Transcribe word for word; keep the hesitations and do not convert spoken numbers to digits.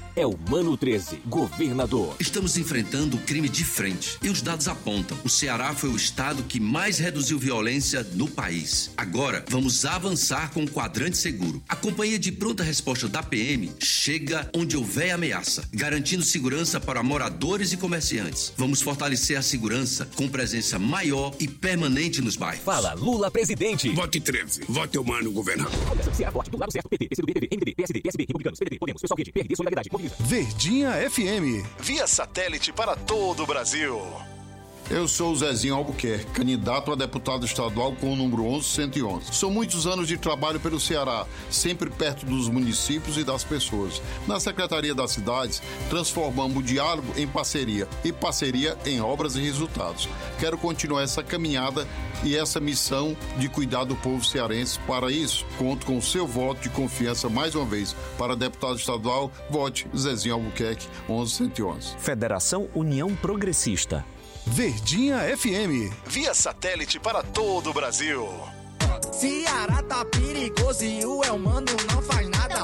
é o Mano treze, governador. Estamos enfrentando o crime de frente e os dados apontam. O Ceará foi o estado que mais reduziu violência no país. Agora, vamos avançar com o quadrante seguro. A companhia de pronta resposta da P M chega onde houver ameaça, garantindo segurança para moradores e comerciantes. Vamos fortalecer a segurança com presença maior e permanente nos bairros. Fala Lula presidente. Vote treze. Vote o Mano governador. Ceará forte, do lado certo, P T, P C do B, P V, M D B, P S D, P S B, Republicanos, P D T, Podemos, Pessoal Quente, P R D, Solidariedade, Mobiliza. Verdinha F M, via satélite para todo o Brasil. Eu sou o Zezinho Albuquerque, candidato a deputado estadual com o número onze cento e onze. São muitos anos de trabalho pelo Ceará, sempre perto dos municípios e das pessoas. Na Secretaria das Cidades, transformamos o diálogo em parceria e parceria em obras e resultados. Quero continuar essa caminhada e essa missão de cuidar do povo cearense. Para isso, conto com o seu voto de confiança mais uma vez. Para deputado estadual, vote Zezinho Albuquerque, onze cento e onze. Federação União Progressista. Verdinha F M, via satélite para todo o Brasil. Ceará tá perigoso e o El Mano não faz nada.